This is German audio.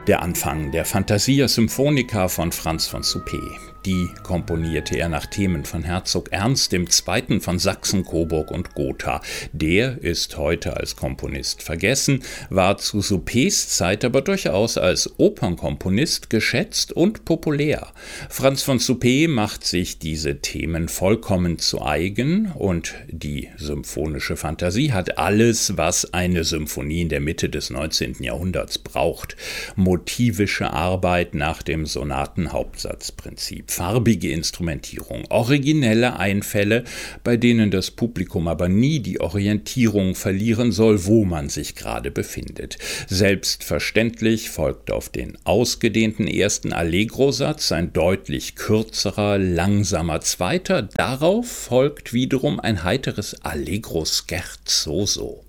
Der Anfang der Fantasia Symphonica von Franz von Suppé. Die komponierte er nach Themen von Herzog Ernst II. Von Sachsen, Coburg und Gotha. Der ist heute als Komponist vergessen, war zu Suppés Zeit aber durchaus als Opernkomponist geschätzt und populär. Franz von Suppé macht sich diese Themen vollkommen zu eigen und die symphonische Fantasie hat alles, was eine Symphonie in der Mitte des 19. Jahrhunderts braucht. Motivische Arbeit nach dem Sonatenhauptsatzprinzip. Farbige Instrumentierung, originelle Einfälle, bei denen das Publikum aber nie die Orientierung verlieren soll, wo man sich gerade befindet. Selbstverständlich folgt auf den ausgedehnten ersten Allegro-Satz ein deutlich kürzerer, langsamer zweiter. Darauf folgt wiederum ein heiteres Allegro scherzoso.